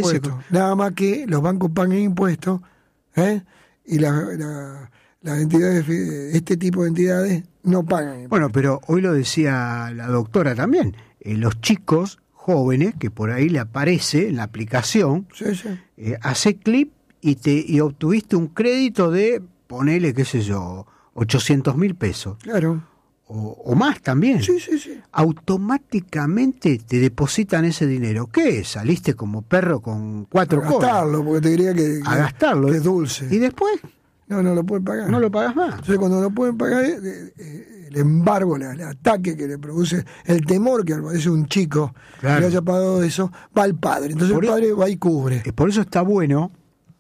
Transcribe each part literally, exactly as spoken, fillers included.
impuestos. Nada más que los bancos pagan impuestos, ¿eh? Y la, la, las entidades, este tipo de entidades no pagan impuestos. Bueno, pero hoy lo decía la doctora también, eh, los chicos jóvenes, que por ahí le aparece en la aplicación, sí, sí. Eh, hace clip y, te, y obtuviste un crédito de, ponele, qué sé yo, ochocientos mil pesos. Claro. O, o más también. Sí, sí, sí. Automáticamente te depositan ese dinero. ¿Qué es? Saliste como perro con cuatro colas. A gastarlo, porque te diría que, a gastarlo. que es dulce. ¿Y después? No, no lo pueden pagar. No lo pagas más. Entonces, cuando no pueden pagar, eh, eh, el embargo, el, el ataque que le produce, el temor que aparece un chico claro. que le haya pagado eso, va al padre. Entonces por el padre va y cubre. Por eso está bueno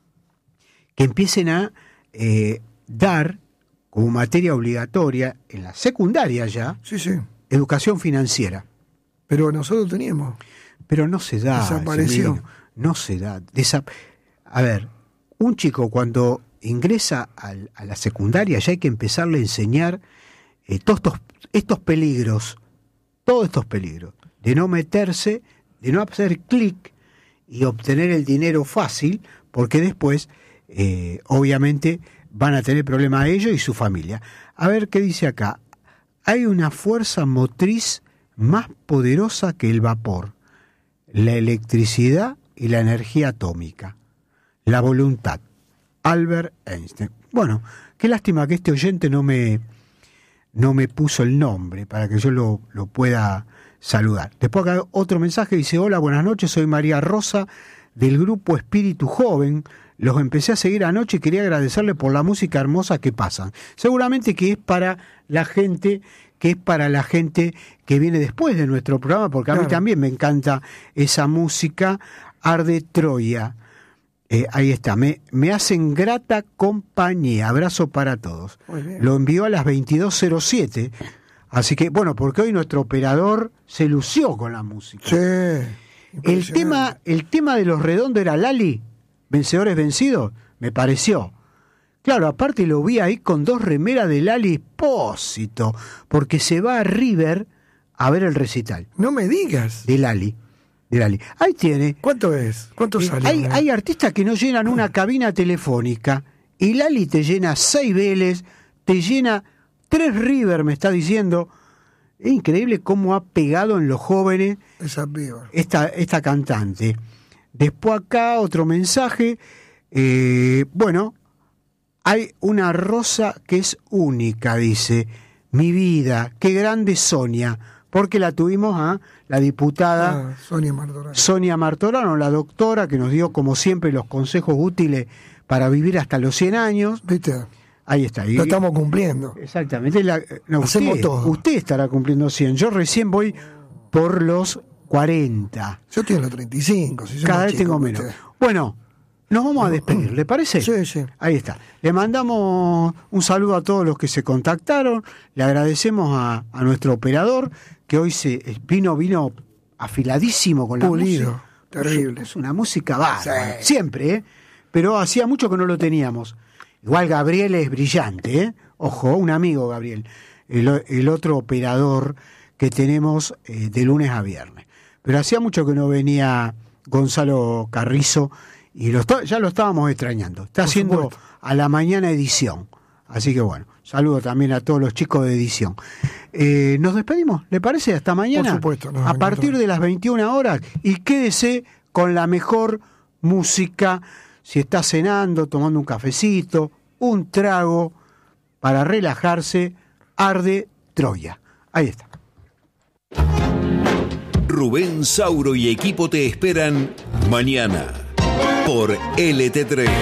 que empiecen a eh, dar como materia obligatoria en la secundaria ya, sí, sí. educación financiera. Pero nosotros teníamos. Pero no se da. Desapareció. No se da. Desa- a ver, un chico cuando ingresa al, a la secundaria ya hay que empezarle a enseñar eh, todos estos, estos peligros, todos estos peligros, de no meterse, de no hacer clic y obtener el dinero fácil, porque después, eh, obviamente, van a tener problemas ellos y su familia. A ver qué dice acá. Hay una fuerza motriz más poderosa que el vapor, la electricidad y la energía atómica, la voluntad. Albert Einstein. Bueno, qué lástima que este oyente no me, no me puso el nombre para que yo lo, lo pueda saludar. Después acá otro mensaje dice: hola, buenas noches, soy María Rosa del grupo Espíritu Joven. Los empecé a seguir anoche y quería agradecerle por la música hermosa que pasan. Seguramente que es para la gente, que es para la gente que viene después de nuestro programa, porque a claro. mí también me encanta esa música. Arde Troya. Eh, ahí está, me, me hacen grata compañía. Abrazo para todos. Lo envió a las veintidós cero siete. Así que, bueno, porque hoy nuestro operador se lució con la música. Sí. El tema, el tema de Los Redondos era Lali, Vencedores Vencidos, me pareció. Claro, aparte lo vi ahí con dos remeras de Lali Espósito, porque se va a River a ver el recital. No me digas. De Lali. De Lali. Ahí tiene. ¿Cuánto es? ¿Cuánto eh, sale? Hay, hay artistas que no llenan una cabina telefónica y Lali te llena seis Vélez, te llena tres River, me está diciendo. Es increíble cómo ha pegado en los jóvenes esa piba. Esta, esta cantante. Después acá otro mensaje. Eh, bueno, hay una rosa que es única, dice. Mi vida, qué grande Sonia. Porque la tuvimos a la diputada ah, Sonia Martorano. Sonia Martorano, la doctora, que nos dio, como siempre, los consejos útiles para vivir hasta los cien años. ¿Viste? Ahí está. Lo estamos cumpliendo. Exactamente. La, no, Hacemos usted, todo. Usted estará cumpliendo cien. Yo recién voy por los cuarenta. Yo estoy en los treinta y cinco. Si Cada vez tengo menos. Usted. Bueno, nos vamos a despedir, ¿le parece? Sí, sí. Ahí está. Le mandamos un saludo a todos los que se contactaron. Le agradecemos a, a nuestro operador, que hoy se vino, vino afiladísimo con la Pulido, música. terrible. Es una música bárbara, sí. Siempre, ¿eh? Pero hacía mucho que no lo teníamos. Igual Gabriel es brillante, ¿eh? Ojo, un amigo Gabriel. El, el otro operador que tenemos eh, de lunes a viernes. Pero hacía mucho que no venía Gonzalo Carrizo y lo, ya lo estábamos extrañando. Está Por haciendo supuesto. a la mañana edición. Así que bueno, saludo también a todos los chicos de edición. Eh, nos despedimos, ¿le parece? Hasta mañana. Por supuesto. No, a partir de las veintiuna horas. Y quédese con la mejor música. Si está cenando, tomando un cafecito, un trago, para relajarse, Arde Troya. Ahí está. Rubén Sauro y equipo te esperan mañana por L T tres.